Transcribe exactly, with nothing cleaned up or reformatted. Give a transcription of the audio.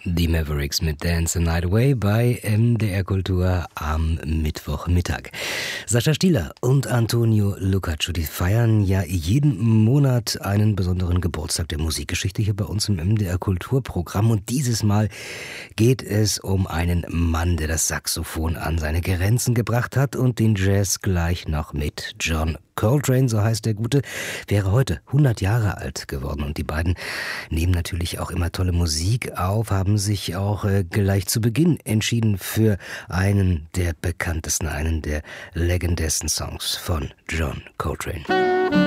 Die Mavericks mit Dance the Night Away bei M D R Kultur am Mittwochmittag. Sascha Stieler und Antonio Lucaccio, die feiern ja jeden Monat einen besonderen Geburtstag der Musikgeschichte hier bei uns im M D R Kulturprogramm. Und dieses Mal geht es um einen Mann, der das Saxophon an seine Grenzen gebracht hat und den Jazz gleich noch mit. John Coltrane, so heißt der Gute, wäre heute hundert Jahre alt geworden. Und die beiden nehmen natürlich auch immer tolle Musik auf, haben sich auch äh, gleich zu Beginn entschieden für einen der bekanntesten, einen der legendärsten Songs von John Coltrane.